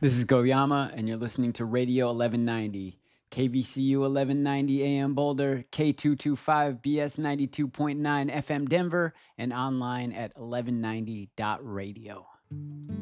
This is Goyama, and you're listening to Radio 1190, KVCU 1190 AM Boulder, K225 BS 92.9 FM Denver, and online at 1190.radio.